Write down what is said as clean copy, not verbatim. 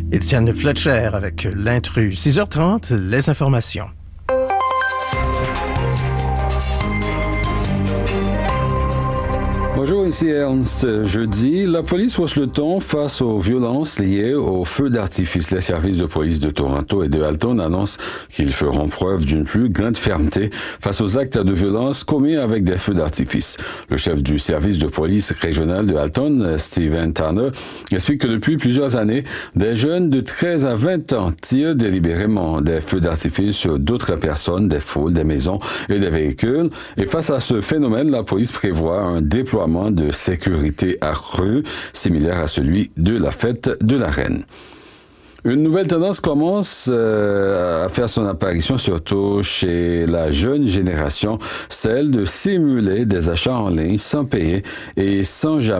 Étienne Fletcher avec l'intrus. 6h30, les informations. Bonjour, ici Ernst. Jeudi, la police hausse le ton face aux violences liées aux feux d'artifice. Les services de police de Toronto et de Halton annoncent qu'ils feront preuve d'une plus grande fermeté face aux actes de violence commis avec des feux d'artifice. Le chef du service de police régional de Halton, Stephen Tanner, explique que depuis plusieurs années, des jeunes de 13 à 20 ans tirent délibérément des feux d'artifice sur d'autres personnes, des foules, des maisons et des véhicules. Et face à ce phénomène, la police prévoit un déploiement de sécurité accru, similaire à celui de la fête de la Reine. Une nouvelle tendance commence à faire son apparition, surtout chez la jeune génération, celle de simuler des achats en ligne sans payer et sans jamais